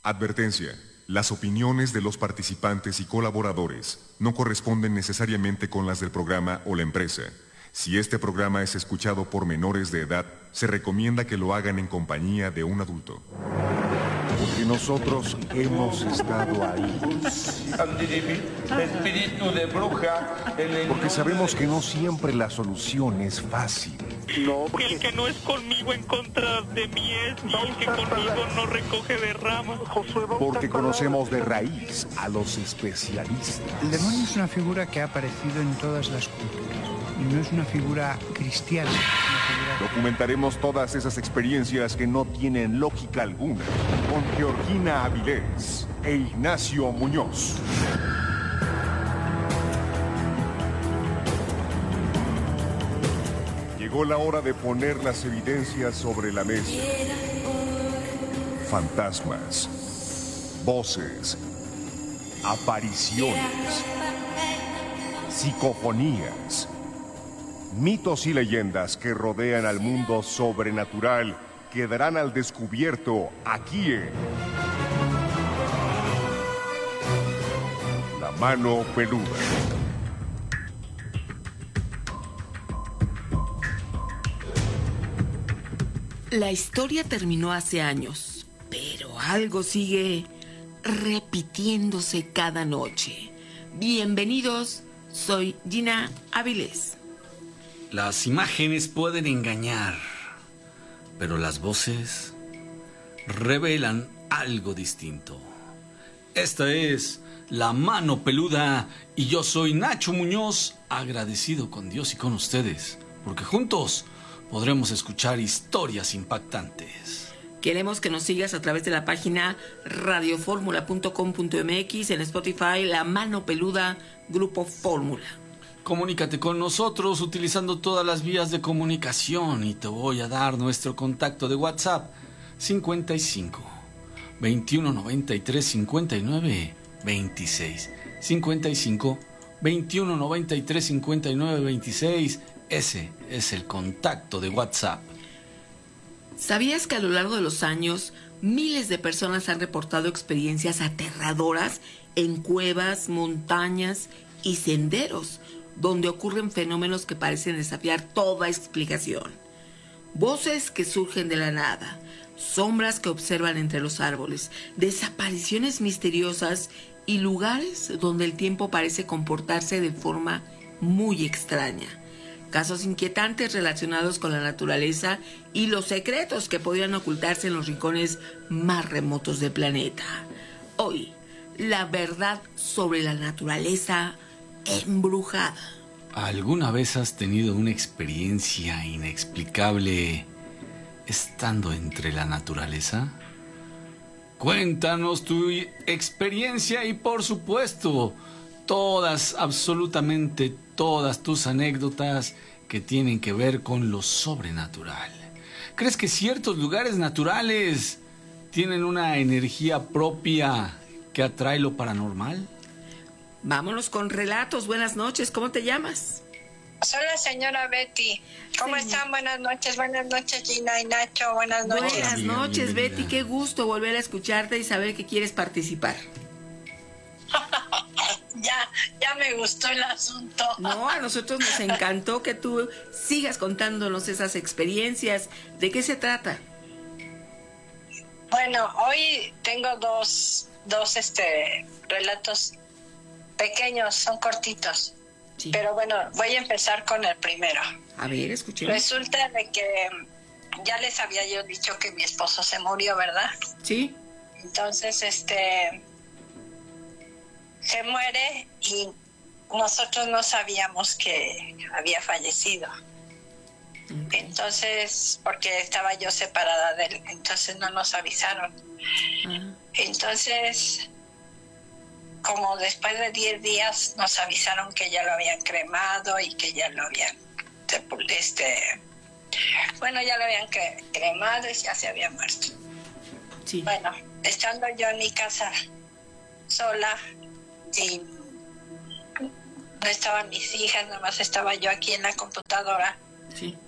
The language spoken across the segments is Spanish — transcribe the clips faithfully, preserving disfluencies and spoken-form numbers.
Advertencia. Las opiniones de los participantes y colaboradores no corresponden necesariamente con las del programa o la empresa. Si este programa es escuchado por menores de edad, se recomienda que lo hagan en compañía de un adulto. Porque nosotros hemos estado ahí. Espíritu de bruja. Porque sabemos que no siempre la solución es fácil. No, porque... El que no es conmigo en contra de mí es, y el que conmigo no recoge de ramas. Porque conocemos de raíz a los especialistas. El demonio es una figura que ha aparecido en todas las culturas. Y no es una figura cristiana. Es una figura... Documentaremos todas esas experiencias que no tienen lógica alguna con Georgina Avilés e Ignacio Muñoz. Llegó la hora de poner las evidencias sobre la mesa. Fantasmas, voces, apariciones, psicofonías, mitos y leyendas que rodean al mundo sobrenatural quedarán al descubierto aquí en La Mano Peluda. La historia terminó hace años, pero algo sigue repitiéndose cada noche. Bienvenidos, soy Gina Avilés. Las imágenes pueden engañar, pero las voces revelan algo distinto. Esta es La Mano Peluda y yo soy Nacho Muñoz, agradecido con Dios y con ustedes, porque juntos podremos escuchar historias impactantes. Queremos que nos sigas a través de la página radio fórmula punto com punto m x, en Spotify, La Mano Peluda, Grupo Fórmula. Comunícate con nosotros utilizando todas las vías de comunicación y te voy a dar nuestro contacto de WhatsApp cincuenta y cinco, veintiuno noventa y tres, cincuenta y nueve, veintiséis. cincuenta y cinco, veintiuno noventa y tres, cincuenta y nueve, veintiséis. Ese es el contacto de WhatsApp. ¿Sabías que a lo largo de los años miles de personas han reportado experiencias aterradoras en cuevas, montañas y senderos, donde ocurren fenómenos que parecen desafiar toda explicación? Voces que surgen de la nada, sombras que observan entre los árboles, desapariciones misteriosas y lugares donde el tiempo parece comportarse de forma muy extraña. Casos inquietantes relacionados con la naturaleza y los secretos que podrían ocultarse en los rincones más remotos del planeta. Hoy, la verdad sobre la naturaleza embrujada. ¿Alguna vez has tenido una experiencia inexplicable estando entre la naturaleza? Cuéntanos tu experiencia y, por supuesto, todas, absolutamente todas tus anécdotas que tienen que ver con lo sobrenatural. ¿Crees que ciertos lugares naturales tienen una energía propia que atrae lo paranormal? Vámonos con relatos. Buenas noches, ¿cómo te llamas? Soy la señora Betty. ¿Cómo sí. están? Buenas noches, buenas noches Gina y Nacho, buenas noches. Buenas noches, Betty, qué gusto volver a escucharte y saber que quieres participar. Ya, ya me gustó el asunto. No, a nosotros nos encantó que tú sigas contándonos esas experiencias. ¿De qué se trata? Bueno, hoy tengo dos, dos este, relatos pequeños, son cortitos. Sí. Pero bueno, voy a empezar con el primero. A ver, escuchemos. Resulta de que ya les había yo dicho que mi esposo se murió, ¿verdad? Sí. Entonces, este... se muere y nosotros no sabíamos que había fallecido. Okay. Entonces, porque estaba yo separada de él, entonces no nos avisaron. Uh-huh. Entonces, como después de diez días nos avisaron que ya lo habían cremado y que ya lo habían, este, bueno, ya lo habían cre- cremado y ya se había muerto. Sí. Bueno, estando yo en mi casa sola, y no estaban mis hijas, nada más estaba yo aquí en la computadora. Sí.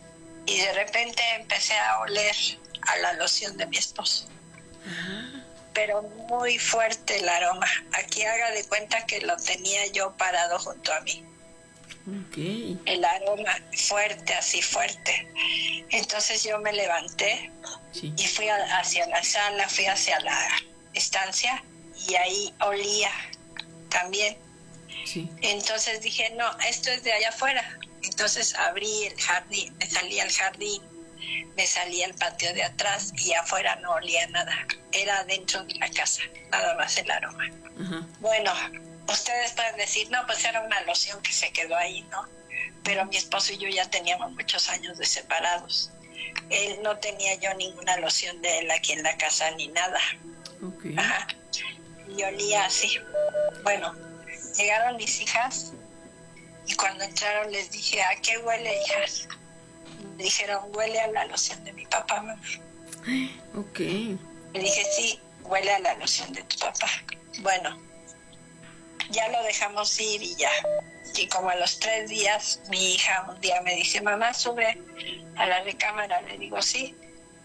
Y de repente empecé a oler a la loción de mi esposo. Ajá. pero muy fuerte el aroma. Aquí haga de cuenta que lo tenía yo parado junto a mí. Okay. El aroma fuerte, así fuerte. Entonces yo me levanté Sí. y fui a- hacia la sala, fui hacia la estancia y ahí olía también. Sí. Entonces dije, no, esto es de allá afuera. Entonces abrí el jardín, me salí al jardín, me salí al patio de atrás y afuera no olía nada. Era dentro de la casa, nada más el aroma. Ajá. Bueno, ustedes pueden decir, no, pues era una loción que se quedó ahí, ¿no? Pero mi esposo y yo ya teníamos muchos años de separados. Él no tenía yo ninguna loción de él aquí en la casa ni nada. Okay. Ajá. Y olía así. Bueno, llegaron mis hijas y cuando entraron les dije, ¿a qué huele, hijas? Me dijeron, huele a la loción de mi papá, mamá. Okay. Le dije, sí, huele a la loción de tu papá. Bueno, ya lo dejamos ir y ya. Y como a los tres días, mi hija un día me dice, mamá, sube a la recámara. Le digo, sí.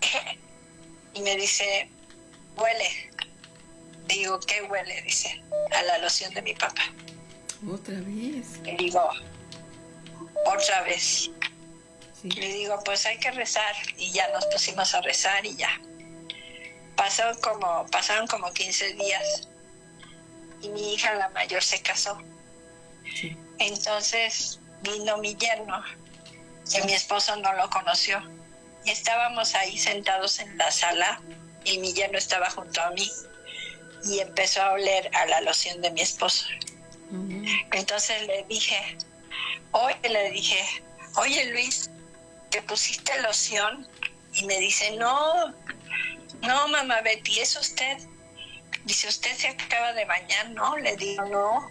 Y me dice, huele. Digo, ¿qué huele? Dice, a la loción de mi papá. Otra vez. Le digo, otra vez. Sí. Le digo, pues hay que rezar. Y ya nos pusimos a rezar y ya. Pasó como, pasaron como quince días. Y mi hija, la mayor, se casó. Sí. Entonces vino mi yerno, que mi esposo no lo conoció. Y estábamos ahí sentados en la sala y mi yerno estaba junto a mí. Y empezó a oler a la loción de mi esposo. Ujú. Entonces le dije, oye, le dije, oye Luis, ¿te pusiste loción? Y me dice, no, no mamá Betty, ¿es usted? Dice, ¿usted se acaba de bañar? No, le digo, no.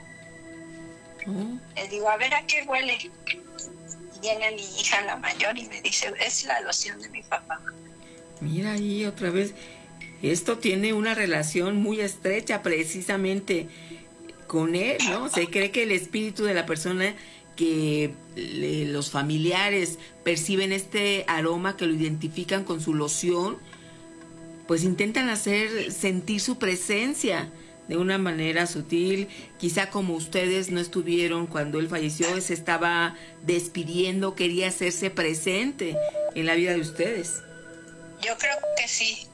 Oh, Le digo, a ver, ¿a qué huele? Y viene mi hija, la mayor, y me dice, es la loción de mi papá. mira ahí otra vez. Esto tiene una relación muy estrecha precisamente con él, ¿no? Se cree que el espíritu de la persona que le- los familiares perciben este aroma, que lo identifican con su loción, pues intentan hacer sentir su presencia de una manera sutil. Quizá como ustedes no estuvieron cuando él falleció, se estaba despidiendo, quería hacerse presente en la vida de ustedes. Yo creo que sí,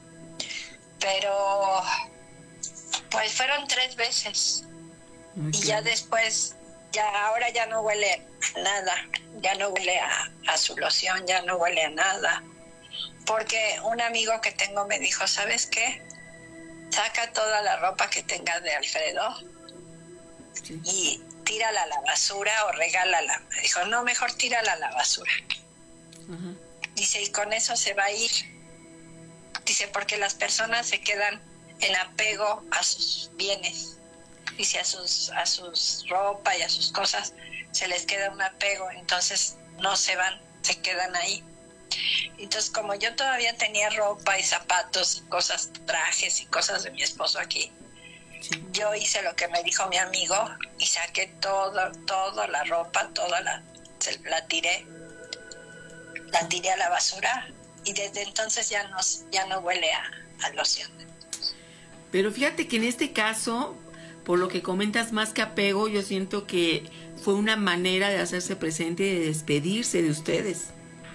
pero pues fueron tres veces. Y ya después, ya ahora ya no huele a nada, ya no huele a, a su loción, ya no huele a nada. Porque un amigo que tengo me dijo, ¿sabes qué? Saca toda la ropa que tengas de Alfredo Sí. y tírala a la basura o regálala. Me dijo, no, mejor tírala a la basura. Ajá. Dice, y con eso se va a ir. Dice, porque las personas se quedan en apego a sus bienes. Dice, a sus, a sus ropa y a sus cosas se les queda un apego, entonces no se van, se quedan ahí. Entonces, como yo todavía tenía ropa y zapatos y cosas, trajes y cosas de mi esposo aquí, Sí. yo hice lo que me dijo mi amigo y saqué todo, toda la ropa, toda la, se- la tiré, la tiré a la basura y desde entonces ya no, ya no huele a, a loción. Pero fíjate que en este caso, por lo que comentas, más que apego, yo siento que fue una manera de hacerse presente y de despedirse de ustedes.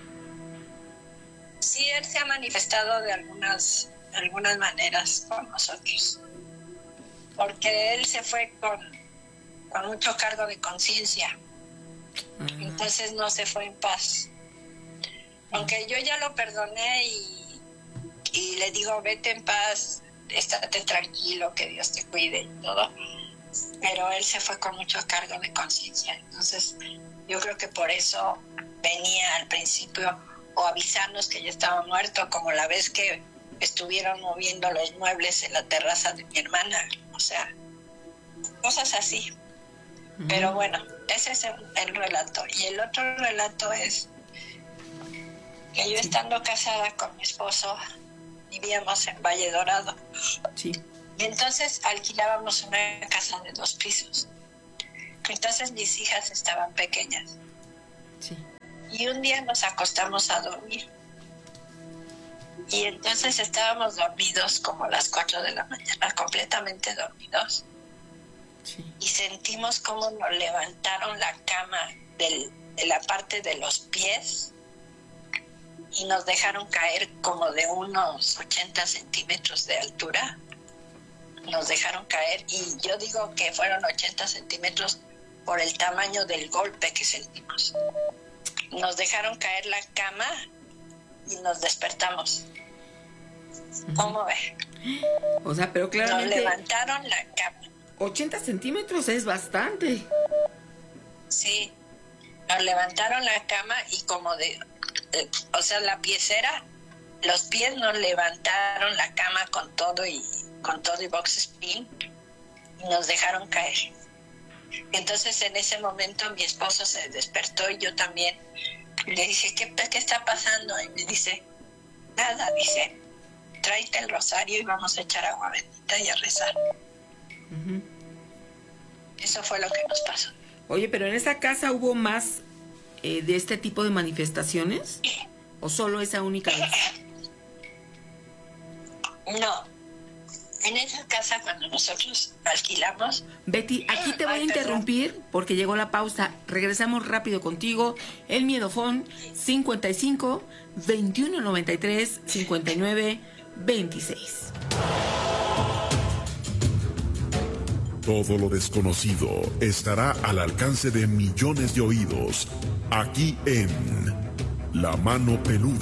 Sí, él se ha manifestado de algunas, algunas maneras con nosotros, porque él se fue con, con mucho cargo de conciencia, entonces no se fue en paz. Aunque yo ya lo perdoné y, y le digo, vete en paz, estate tranquilo, que Dios te cuide y todo, pero él se fue con mucho cargo de conciencia, entonces yo creo que por eso venía al principio o avisarnos que ya estaba muerto, como la vez que estuvieron moviendo los muebles en la terraza de mi hermana, o sea, cosas así. Pero bueno, ese es el, el relato. Y el otro relato es que yo, estando casada con mi esposo, vivíamos en Valle Dorado. Sí. Y entonces alquilábamos una casa de dos pisos. Entonces mis hijas estaban pequeñas. Sí. Y un día nos acostamos a dormir. Y entonces estábamos dormidos como a las cuatro de la mañana, completamente dormidos. Sí. Y sentimos como nos levantaron la cama del, de la parte de los pies y nos dejaron caer como de unos ochenta centímetros de altura. Nos dejaron caer y yo digo que fueron ochenta centímetros por el tamaño del golpe que sentimos. Nos dejaron caer la cama y nos despertamos. ¿Cómo ve? O sea, pero claramente... Nos levantaron la cama. ochenta centímetros es bastante. Sí, nos levantaron la cama y como de... de o sea, la piecera, los pies nos levantaron la cama con todo y con todo y box spring y nos dejaron caer. Entonces en ese momento mi esposo se despertó y yo también. Le dije, ¿qué, qué está pasando? Y me dice, nada, dice, tráete el rosario y vamos a echar agua bendita y a rezar. Uh-huh. Eso fue lo que nos pasó. Oye, pero en esa casa hubo más eh, de este tipo de manifestaciones, ¿o solo esa única vez? No. En esa casa cuando nosotros alquilamos... Betty, aquí te voy Ay, a interrumpir perdón. porque llegó la pausa. Regresamos rápido contigo. El Miedofón cincuenta y cinco, veintiuno noventa y tres, cincuenta y nueve, veintiséis. Todo lo desconocido estará al alcance de millones de oídos. Aquí en La Mano Peluda.